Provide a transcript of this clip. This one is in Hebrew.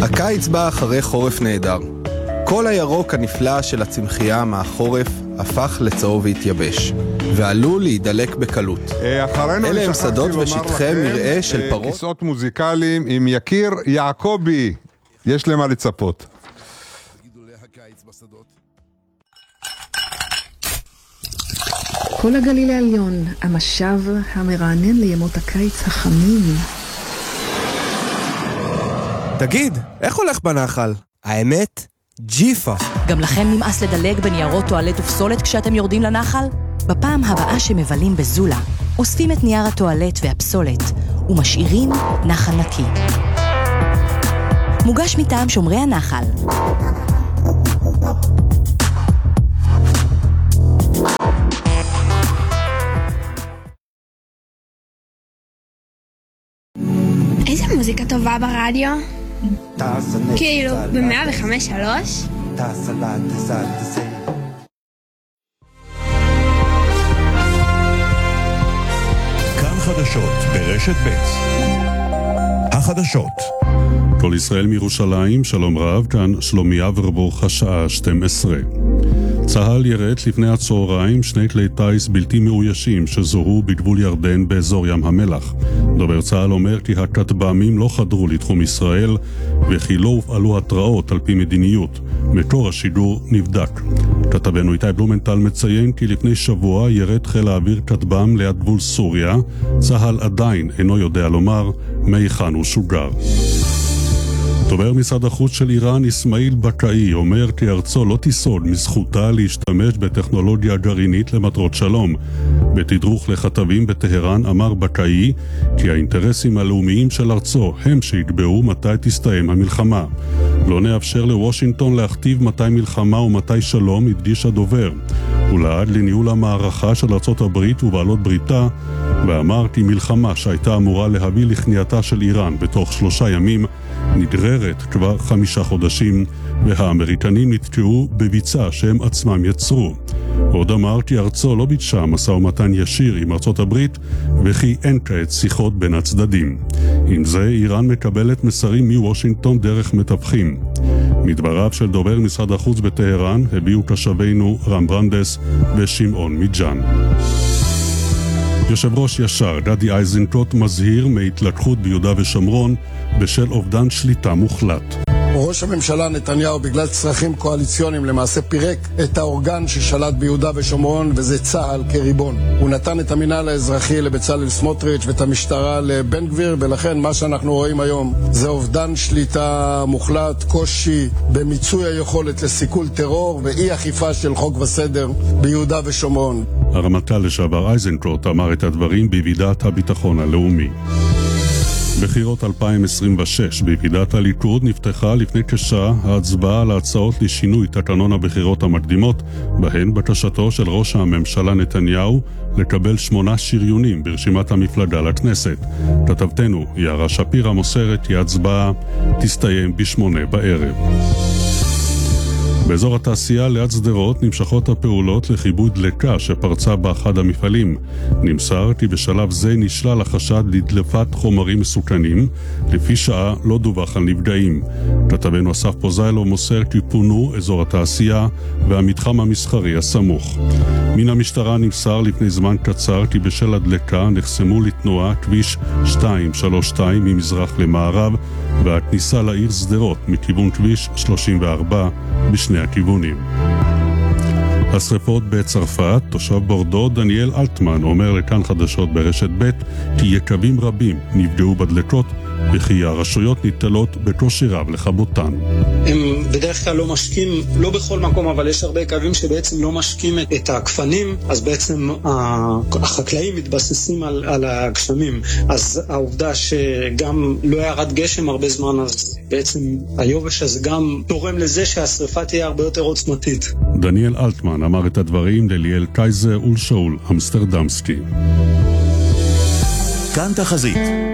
הקיץ בא אחרי חורף נהדר. כל הירוק הנפלא של הצמחייה מהחורף הפך לצהוב והתייבש, ועלול להידלק בקלות. אלה הם שדות ושטחי מרעה של פרות. כיסאות מוזיקליים עם יקיר יעקבי. יש למה לצפות. כל הגליל העליון, המשב המרענן לימות הקיץ החמים. תגיד, איך הולך בנחל? האמת? ג'יפה. גם לכם נמאס לדלג בניירות טואלט ופסולת כשאתם יורדים לנחל? בפעם הבאה שמבלים בזולה, אוספים את נייר הטואלט והפסולת ומשאירים נחל נקי. מוגש מטעם שומרי הנחל. איזה מוזיקה טובה ברדיו? כאילו, ב-105.3? כאן חדשות ברשת ב'. החדשות. כל ישראל מירושלים, שלום רב, כאן שלומי אברבוך, השעה 12. צה"ל ירט לפני הצהריים שני כלי טייס בלתי מאוישים שזוהו בגבול ירדן באזור ים המלח. דובר צה"ל אומר כי הכטב"מים לא חדרו לתחום ישראל וכי לא הופעלו התראות על פי מדיניות. מקור השידור נבדק. כתבנו איתי בלומנטל מציין כי לפני שבוע ירט חיל האוויר כטב"ם ליד גבול סוריה. צה"ל עדיין אינו יודע לומר מהיכן הוא שוגר. דובר משרד החוץ של איראן אסמאעיל בקאי אומר כי ארצו לא תיסוג מזכותה להשתמש בטכנולוגיה גרעינית למטרות שלום. בתדרוך לכתבים בטהרן אמר בקאי כי האינטרסים הלאומיים של ארצו הם שיקבעו מתי תסתיים המלחמה. לא נאפשר לוושינגטון להכתיב מתי מלחמה ומתי שלום, הדגיש הדובר. הוא לעד לניהול המערכה של ארצות הברית ובעלות בריתה, ואמר כי מלחמה שהייתה אמורה להביא לכניעתה של איראן בתוך 3 ימים נגררת כבר 5 חודשים, והאמריקנים נתקעו בביצה שהם עצמם יצרו. עוד אמר כי ארצו לא ביצעה משא ומתן ישיר עם ארצות הברית, וכי אין כעת שיחות בין הצדדים. עם זה איראן מקבלת מסרים מוושינגטון דרך מתווכים. מדבריו של דובר משרד החוץ בטהרן הביאו תושבינו רם ברנדס ושמעון מיג'אן. יושב ראש ישר גדי איזנקוט מזהיר מהתלקחות ביהודה ושומרון בשל אובדן שליטה מוחלט. ראש הממשלה נתניהו בגלל צרכים קואליציוניים למעשה פירק את האורגן ששלט ביהודה ושומרון, וזה צה"ל כריבון. הוא נתן את המינהל האזרחי לבצלאל סמוטריץ' ואת המשטרה לבן גביר, ולכן מה שאנחנו רואים היום זה אובדן שליטה מוחלט, קושי במיצוי היכולת לסיכול טרור ואי אכיפה של חוק וסדר ביהודה ושומרון. הרמטכ"ל לשעבר איזנקוט אמר את הדברים בוועידת הביטחון הלאומי. בחירות 2026 בוועידת הליכוד נפתחה לפני כשעה ההצבעה על ההצעות לשינוי תקנון הבחירות המקדימות, בהן בקשתו של ראש הממשלה נתניהו לקבל 8 שריונים ברשימת המפלגה לכנסת. כתבתנו יערה שפירא מוסרת כי ההצבעה תסתיים ב8 בערב. באזור התעשייה ליד שדרות נמשכות הפעולות לכיבוי דלקה שפרצה באחד המפעלים. נמסר כי בשלב זה נשלל החשד לדלפת חומרים מסוכנים, לפי שעה לא דווח על נפגעים. כתבנו אסף פוזיילו מוסר כי פונו אזור התעשייה והמתחם המסחרי הסמוך. מן המשטרה נמסר לפני זמן קצר כי בשל הדלקה נחסמו לתנועה כביש 232 ממזרח למערב והכניסה לעיר שדרות מכיוון כביש 34 בשני הכיוונים. השריפות בצרפת, תושב בורדו דניאל אלטמן אומר לכאן חדשות ברשת ב' כי יקבים רבים נפגעו בדלקות וכי הרשויות ניטלות בקושי רב לכבותן. הם בדרך כלל לא משקים, לא בכל מקום, אבל יש הרבה יקבים שבעצם לא משקים את הכפנים, אז בעצם החקלאים מתבססים על הגשמים. אז העובדה שגם לא ירד גשם הרבה זמן, אז בעצם היובש הזה גם תורם לזה שהשריפה תהיה הרבה יותר עוצמתית. דניאל אלטמן אמר את הדברים לליאל קייזר ולשאול אמסטרדמסקי. כאן תחזית.